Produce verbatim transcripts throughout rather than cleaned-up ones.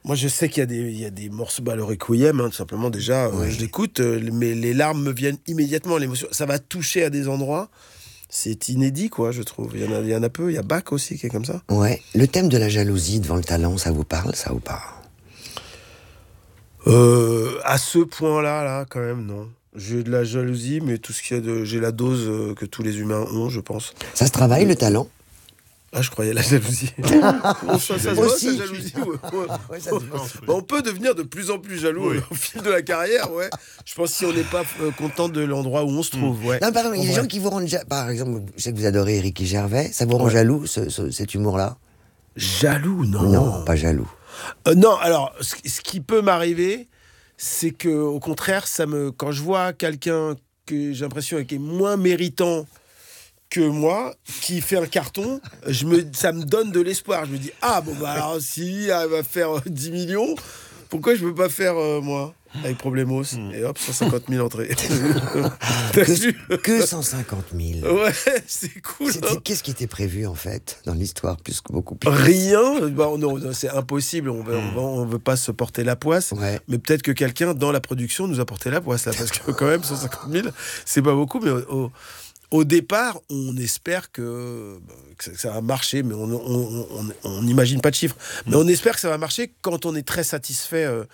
Moi, je sais qu'il y a des, il y a des morceaux, bah, le Requiem, hein, tout simplement, déjà, euh, Ouais. je l'écoute, euh, mais les larmes me viennent immédiatement, l'émotion. Ça va toucher à des endroits. C'est inédit, quoi, je trouve. Il y en a, il y en a peu. Il y a Bach aussi qui est comme ça. Ouais. Le thème de la jalousie devant le talent, ça vous parle, ça ou pas? Euh, à ce point-là, là, quand même, non. J'ai de la jalousie, mais tout ce qu'il y a de, j'ai la dose euh, que tous les humains ont, je pense. Ça se travaille, le talent? Ah, je croyais la jalousie. On se- ça se voit, Aussi. la jalousie. Ouais, ouais. Ouais, ça se voit. Bah, on peut devenir de plus en plus jaloux Oui. euh, au fil de la carrière, ouais. Je pense si on n'est pas euh, content de l'endroit où on se trouve, ouais. Non, pardon, il y a des En gens vrai. qui vous rendent... ja- Par exemple, je sais que vous adorez Éric Gervais. Ça vous rend Ouais. jaloux, ce- ce- cet humour-là? Jaloux, non. Non, pas jaloux. Euh, non, alors, ce, ce qui peut m'arriver, c'est que, au contraire, ça me, quand je vois quelqu'un que j'ai l'impression qui est moins méritant que moi, qui fait un carton, je me, ça me donne de l'espoir. Je me dis, ah bon, bah alors, si elle va faire euh, dix millions, pourquoi je ne peux pas faire, euh, moi, avec Problemos? Et hop, cent cinquante mille entrées. T'as vu? Que, que cent cinquante mille. Ouais, c'est cool. C'était- hein. Qu'est-ce qui était prévu, en fait, dans l'histoire, plus que beaucoup plus? Rien, bah, non, non, c'est impossible, on veut, on, va- on veut pas se porter la poisse, Ouais. mais peut-être que quelqu'un dans la production nous a porté la poisse, là, parce que quand même, cent cinquante mille, c'est pas beaucoup, mais au, au- au départ, on espère que, bah, que ça, que ça va marcher, mais on n'imagine pas de chiffres. Mais on espère que ça va marcher quand on est très satisfait euh,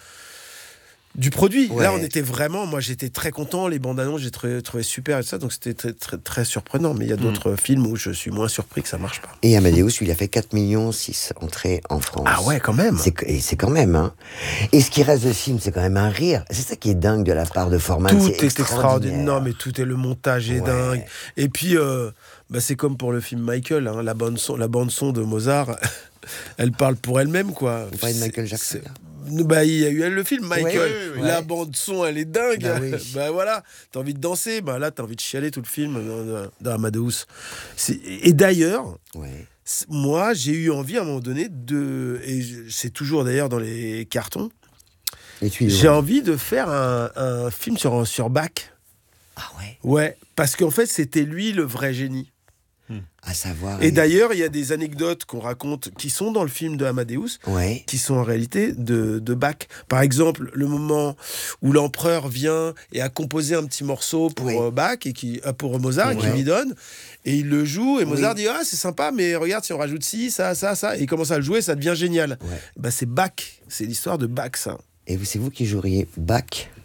du produit. Ouais. Là, on était vraiment, moi j'étais très content, les bandes annonces, j'ai trouvé, trouvé super et tout ça, donc c'était très, très, très surprenant. Mais il y a d'autres films où je suis moins surpris que ça marche pas. Et Amadeus, lui, il a fait quatre millions six entrées en France. Ah ouais, quand même. C'est, et c'est quand même, hein. Et ce qui reste de film, c'est quand même un rire. C'est ça qui est dingue de la part de Forman. Tout c'est est extraordinaire. Non, mais tout est le montage est Ouais. dingue. Et puis, euh, bah, c'est comme pour le film Michael, hein, la bande son, la bande son de Mozart, elle parle pour elle-même, quoi. Vous parlez de C'est- Michael Jackson, c'est- là. Bah, il y a eu le film Michael. Ouais, oui, oui. La Ouais. bande son, elle est dingue. Bah oui. Bah voilà, t'as envie de danser. Bah là, t'as envie de chialer tout le film dans, dans Amadeus. C'est- Et d'ailleurs, Ouais. c- moi, j'ai eu envie à un moment donné de, et je- c'est toujours d'ailleurs dans les cartons, Et tu j'ai envie de faire un, un film sur, sur Bach. Ah ouais. Ouais, parce qu'en fait, c'était lui le vrai génie. À savoir. Et il- d'ailleurs, il y a des anecdotes qu'on raconte qui sont dans le film de Amadeus, Ouais. qui sont en réalité de, de Bach. Par exemple, le moment où l'empereur vient et a composé un petit morceau pour Oui. euh, Bach et qui euh, pour Mozart, et qui Ouais. lui donne, et il le joue, et Mozart Oui. dit ah c'est sympa, mais regarde si on rajoute ci, ça, ça, ça, et il commence à le jouer, ça devient génial. Ouais. Bah c'est Bach, c'est l'histoire de Bach, ça. Et vous- c'est vous qui joueriez Bach?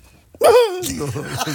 Non.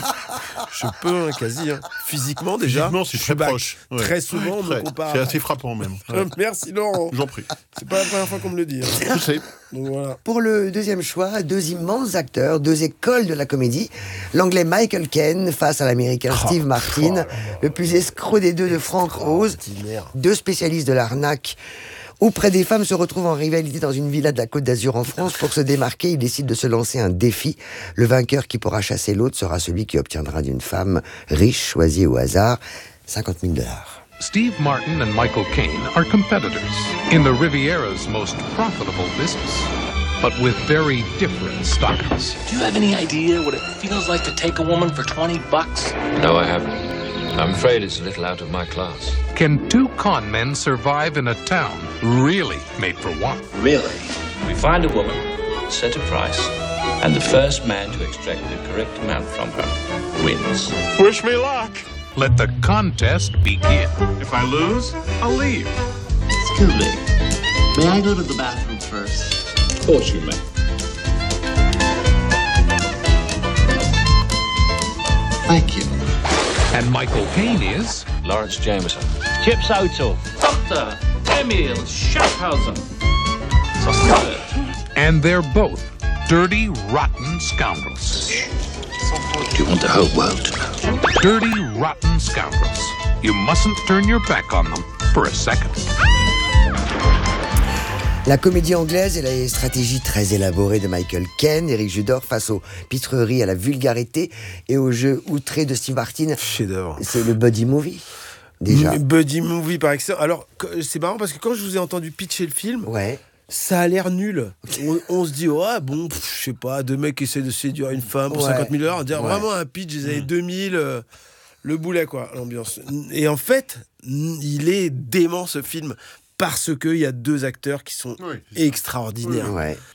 Je peux, hein, quasi. hein. Physiquement, déjà. Physiquement, c'est je très suis Bach. proche. Ouais. Très souvent, on me Très. compare. C'est assez frappant, même. Ouais. Merci, Laurent. J'en prie. C'est pas la première fois qu'on me le dit. hein. Je sais. Donc voilà. Pour le deuxième choix, deux immenses acteurs, deux écoles de la comédie. L'anglais Michael Caine face à l'américain Oh, Steve Martin, le plus escroc des deux de Frank Rose. Extraordinaire. Deux spécialistes de l'arnaque où près des femmes se retrouvent en rivalité dans une villa de la Côte d'Azur en France. Pour se démarquer, ils décident de se lancer un défi. Le vainqueur qui pourra chasser l'autre sera celui qui obtiendra d'une femme riche, choisie au hasard, cinquante mille dollars. Steve Martin and Michael Caine are competitors in the Riviera's most profitable business, but with very different styles. Do you have any idea what it feels like to take a woman for twenty bucks? No, I haven't. I'm afraid it's a little out of my class. Can two con men survive in a town really made for one? Really? We find a woman, set a price, and the first man to extract the correct amount from her wins. Wish me luck. Let the contest begin. If I lose, I'll leave. Excuse me. May I go to the bathroom first? Of course you may. Thank you. And Michael Caine is Lawrence Jameson. Chips Auto. Doctor Emil Schaffhausen. and they're both dirty, rotten scoundrels. Do you want the whole world to know? Dirty, rotten scoundrels. You mustn't turn your back on them for a second. La comédie anglaise et la stratégie très élaborée de Michael Caine, Éric Judor face aux pitreries, à la vulgarité et au jeu outré de Steve Martin. Chef-d'œuvre. C'est le buddy movie, déjà. M- Buddy movie par excellence. Alors, que- c'est marrant parce que quand je vous ai entendu pitcher le film, Ouais. ça a l'air nul. On, on se dit, ouais, bon, pff, je sais pas, deux mecs qui essaient de séduire une femme pour Ouais. cinquante mille dollars. On dirait Ouais. vraiment un pitch des années deux mille, euh, le boulet, quoi, l'ambiance. Et en fait, n- il est dément ce film parce qu'il y a deux acteurs qui sont Oui, c'est ça. extraordinaires. Ouais.